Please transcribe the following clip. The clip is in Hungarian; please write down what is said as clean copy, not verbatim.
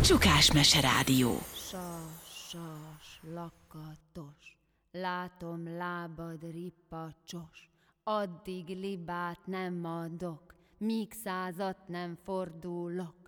Csukás Mese Rádió. Sas, lakatos, látom lábad ripacsos, addig libát nem adok, míg 100 nem fordulok.